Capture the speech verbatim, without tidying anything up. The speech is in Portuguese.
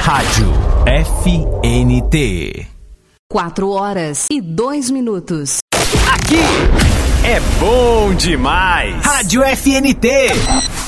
Rádio F N T. Quatro horas e dois minutos. Aqui é bom demais. Rádio F N T.